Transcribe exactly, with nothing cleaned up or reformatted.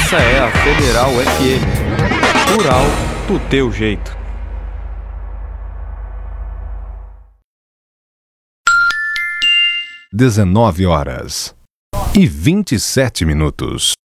Essa é a Federal F M. Rural do teu jeito. Dezenove horas e vinte e sete minutos.